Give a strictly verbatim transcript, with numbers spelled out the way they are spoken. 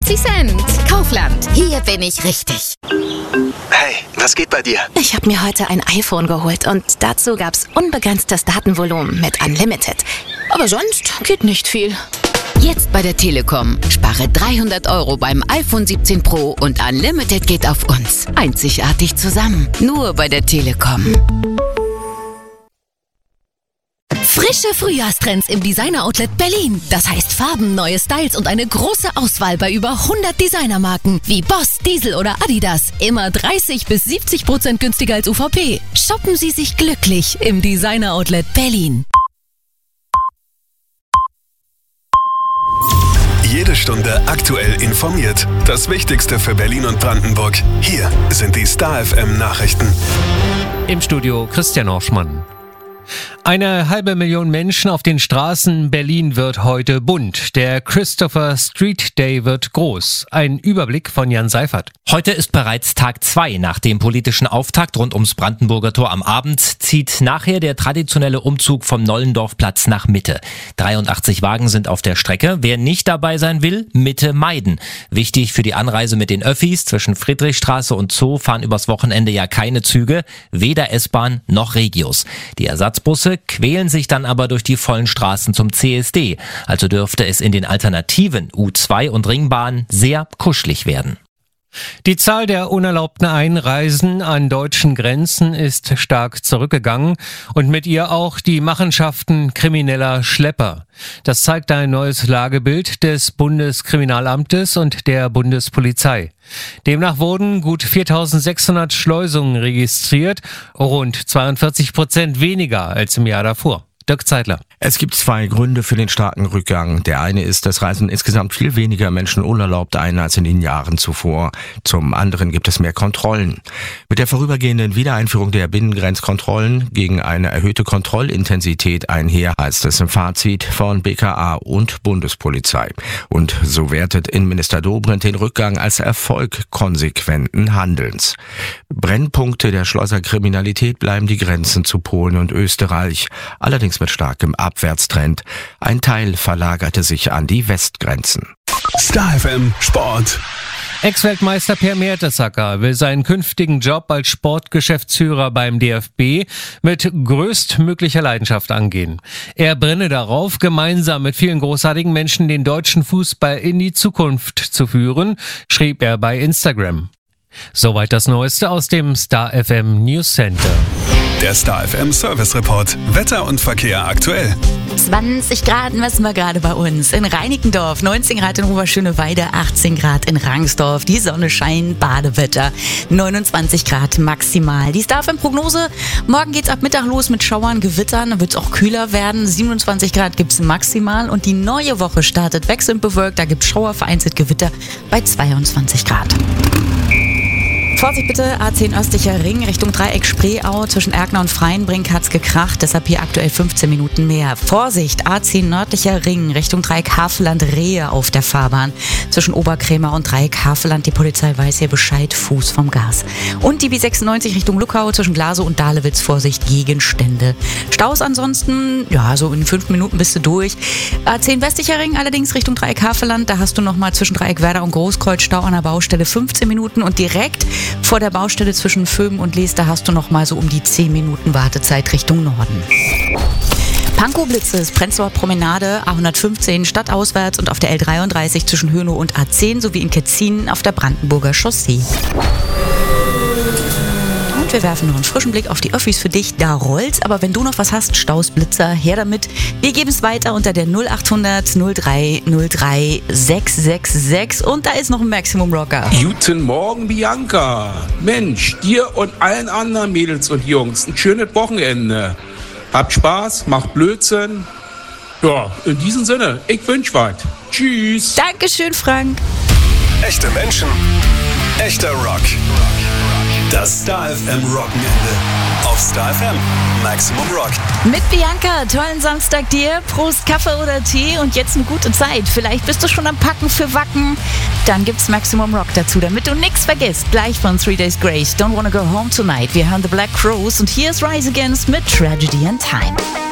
fünfzig Cent. Kaufland, hier bin ich richtig. Hey, was geht bei dir? Ich habe mir heute ein iPhone geholt und dazu gab's unbegrenztes Datenvolumen mit Unlimited. Aber sonst geht nicht viel. Jetzt bei der Telekom. Spare dreihundert Euro beim iPhone siebzehn Pro und Unlimited geht auf uns. Einzigartig zusammen. Nur bei der Telekom. Frische Frühjahrstrends im Designer-Outlet Berlin. Das heißt Farben, neue Styles und eine große Auswahl bei über hundert Designermarken wie Boss, Diesel oder Adidas. Immer dreißig bis siebzig Prozent günstiger als U V P. Shoppen Sie sich glücklich im Designer-Outlet Berlin. Jede Stunde aktuell informiert. Das Wichtigste für Berlin und Brandenburg. Hier sind die Star F M Nachrichten. Im Studio Christian Orschmann. Eine halbe Million Menschen auf den Straßen. Berlin wird heute bunt. Der Christopher Street Day wird groß. Ein Überblick von Jan Seifert. Heute ist bereits Tag zwei nach dem politischen Auftakt rund ums Brandenburger Tor am Abend. Zieht nachher der traditionelle Umzug vom Nollendorfplatz nach Mitte. dreiundachtzig Wagen sind auf der Strecke. Wer nicht dabei sein will, Mitte meiden. Wichtig für die Anreise mit den Öffis. Zwischen Friedrichstraße und Zoo fahren übers Wochenende ja keine Züge. Weder S-Bahn noch Regios. Die Ersatzbusse quälen sich dann aber durch die vollen Straßen zum C S D. Also dürfte es in den Alternativen U zwei und Ringbahn sehr kuschelig werden. Die Zahl der unerlaubten Einreisen an deutschen Grenzen ist stark zurückgegangen und mit ihr auch die Machenschaften krimineller Schlepper. Das zeigt ein neues Lagebild des Bundeskriminalamtes und der Bundespolizei. Demnach wurden gut viertausendsechshundert Schleusungen registriert, rund zweiundvierzig Prozent weniger als im Jahr davor. Dirk Zeitler. Es gibt zwei Gründe für den starken Rückgang. Der eine ist, dass reisen insgesamt viel weniger Menschen unerlaubt ein als in den Jahren zuvor. Zum anderen gibt es mehr Kontrollen. Mit der vorübergehenden Wiedereinführung der Binnengrenzkontrollen gegen eine erhöhte Kontrollintensität einher, heißt es im Fazit von B K A und Bundespolizei. Und so wertet Innenminister Dobrindt den Rückgang als Erfolg konsequenten Handelns. Brennpunkte der Schleuserkriminalität bleiben die Grenzen zu Polen und Österreich. Allerdings mit starkem Abwärtstrend. Ein Teil verlagerte sich an die Westgrenzen. Star F M Sport. Ex-Weltmeister Per Mertesacker will seinen künftigen Job als Sportgeschäftsführer beim D F B mit größtmöglicher Leidenschaft angehen. Er brenne darauf, gemeinsam mit vielen großartigen Menschen den deutschen Fußball in die Zukunft zu führen, schrieb er bei Instagram. Soweit das Neueste aus dem Star F M News Center. Der Star F M Service Report. Wetter und Verkehr aktuell. zwanzig Grad messen wir gerade bei uns. In Reinickendorf, neunzehn Grad in Oberschöneweide, achtzehn Grad in Rangsdorf. Die Sonne scheint, Badewetter. neunundzwanzig Grad maximal. Die Star F M-Prognose. Morgen geht's ab Mittag los mit Schauern, Gewittern. Dann wird's auch kühler werden. siebenundzwanzig Grad gibt's maximal. Und die neue Woche startet wechselnd bewölkt. Da gibt's Schauer, vereinzelt Gewitter bei zweiundzwanzig Grad. Vorsicht bitte, A zehn östlicher Ring Richtung Dreieck Spreeau. Zwischen Erkner und Freienbrink hat's gekracht, deshalb hier aktuell fünfzehn Minuten mehr. Vorsicht, A zehn nördlicher Ring Richtung Dreieck Havelland-Rehe auf der Fahrbahn. Zwischen Oberkrämer und Dreieck Havelland, die Polizei weiß hier Bescheid, Fuß vom Gas. Und die B sechsundneunzig Richtung Luckau zwischen Glasow und Dahlewitz, Vorsicht, Gegenstände. Staus ansonsten, ja, so in fünf Minuten bist du durch. A zehn westlicher Ring allerdings Richtung Dreieck Havelland, da hast du nochmal zwischen Dreieck Werder und Großkreuz Stau an der Baustelle fünfzehn Minuten und direkt vor der Baustelle zwischen Vöben und Lees, da hast du noch mal so um die zehn Minuten Wartezeit Richtung Norden. Pankow Blitzes, Prenzlauer Promenade, A hundertfünfzehn stadtauswärts und auf der L dreiunddreißig zwischen Hönow und A zehn sowie in Ketzin auf der Brandenburger Chaussee. Und wir werfen noch einen frischen Blick auf die Öffis für dich. Da rollt's, aber wenn du noch was hast, Staus, Blitzer, her damit. Wir geben es weiter unter der null achthundert null drei null drei sechs sechs sechs und da ist noch ein Maximum Rocker. Guten Morgen, Bianca. Mensch, dir und allen anderen Mädels und Jungs ein schönes Wochenende. Habt Spaß, macht Blödsinn. Ja, in diesem Sinne, ich wünsch was. Tschüss. Dankeschön, Frank. Echte Menschen, echter Rock. Das Star F M Wochenende auf Star F M Maximum Rock. Mit Bianca, tollen Samstag dir. Prost, Kaffee oder Tee und jetzt eine gute Zeit. Vielleicht bist du schon am Packen für Wacken. Dann gibt's Maximum Rock dazu, damit du nichts vergisst. Gleich von Three Days Grace, Don't Wanna Go Home Tonight. Wir hören The Black Crows und hier ist Rise Against mit Tragedy in Time.